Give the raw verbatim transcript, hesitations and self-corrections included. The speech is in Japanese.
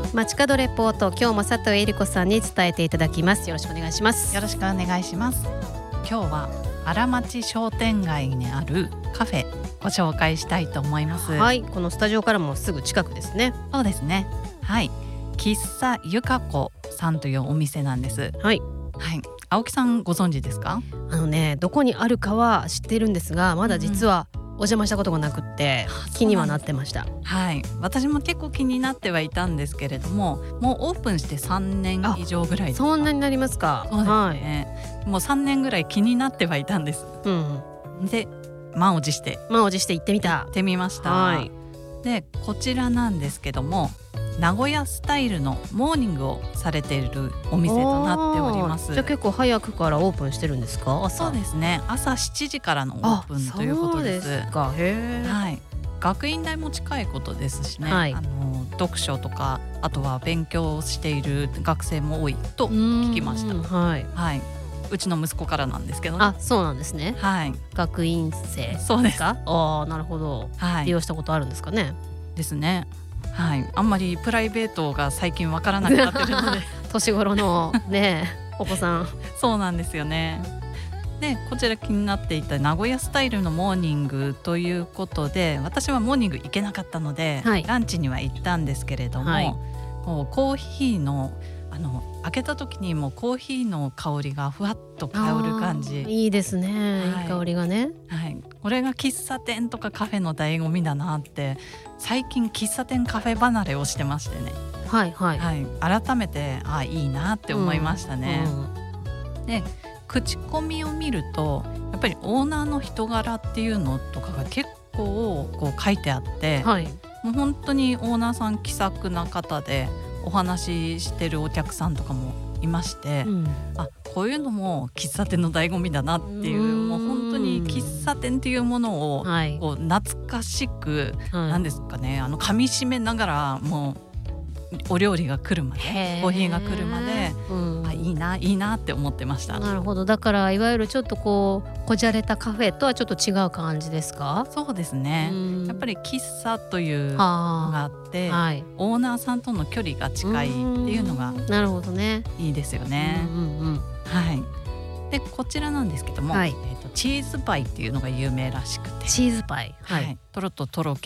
街角レポート、今日も佐藤恵理子さんに伝えていただきます。よろしくお願いします。 よろしくお願いします。今日は荒町商店街にあるカフェご紹介したいと思います。 はい、このスタジオからもすぐ近くですね。 そうですね。はい、喫茶ゆかこさんというお店なんです。 はい、 はい、青木さんご存知ですか？ あのね、どこにあるかは知っているんですが、まだ実はお邪魔したことがなくって気にはなってました。 はい、私も結構気になってはいたんですけれども、もうオープンしてさんねん以上ぐらいですか？ そんなになりますか？ そうですね、はい、もうさんねんぐらい気になってはいたんです。 うん、 で満を持して満を持して行ってみた。 行ってみました。 はい、 でこちらなんですけども、名古屋スタイルのモーニングをされているお店となっております。 じゃあ結構早くからオープンしてるんですか？朝。 そうですね、朝しちじからのオープンということです。 そうですか。へー、 はい、学院大も近いことですしね、 はい、 あの読書とかあとは勉強をしている学生も多いと聞きました。 はい、 はい、うちの息子からなんですけどね。 あ、そうなんですね。 はい、 学院生そうですか？ああ、なるほど。 はい、 利用したことあるんですかね？ ですね。はい、あんまりプライベートが最近わからなくなってるので年頃のねお子さん。 そうなんですよね。でこちら気になっていた名古屋スタイルのモーニングということで、私はモーニング行けなかったので、はい、ランチには行ったんですけれども、はい、もうコーヒーのあの開けた時にもうコーヒーの香りがふわっと香る感じ。 いいですね、はい、いい香りがね、はい、 これが喫茶店とかカフェの醍醐味だなって、最近喫茶店カフェ離れをしてましてね、 はいはいはい、改めてあいいなって思いましたね。うんうん、で口コミを見るとやっぱりオーナーの人柄っていうのとかが結構こう書いてあって、はい、もう本当にオーナーさん気さくな方でお話ししてるお客さんとかもいまして、うん、あこういうのも喫茶店の醍醐味だなっていう、うもう本当に喫茶店っていうものをこう懐かしく、はい、なんですかね、あの噛み締めながらもうお料理が来るまで、コーヒーが来るまで、うん、あいいないいなって思ってました。 なるほど。だからいわゆるちょっとこうこじゃれたカフェとはちょっと違う感じですか？ そうですね、やっぱり喫茶というのがあって、はい、オーナーさんとの距離が近いっていうのがなるほどね、 いいですよね。うんうんうん、はい、でこちらなんですけども、はい、えーと、チーズパイっていうのが有名らしくて。 チーズパイ、 はい、はい、とろととろけ